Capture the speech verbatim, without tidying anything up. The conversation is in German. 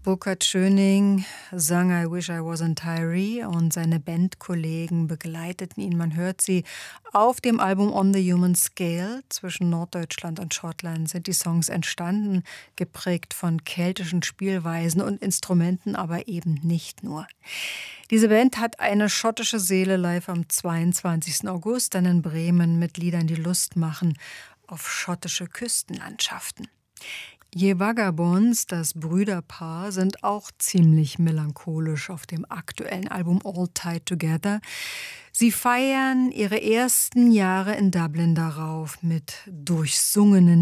Burkhard Schöning sang I Wish I Was in Tyree und seine Bandkollegen begleiteten ihn. Man hört sie auf dem Album On the Human Scale. Zwischen Norddeutschland und Schottland sind die Songs entstanden, geprägt von keltischen Spielweisen und Instrumenten, aber eben nicht nur. Diese Band hat eine schottische Seele, live am zweiundzwanzigsten August dann in Bremen mit Liedern, die Lust machen auf schottische Küstenlandschaften. Je Vagabonds, das Brüderpaar, sind auch ziemlich melancholisch auf dem aktuellen Album All Tied Together. Sie feiern ihre ersten Jahre in Dublin darauf mit durchsungenen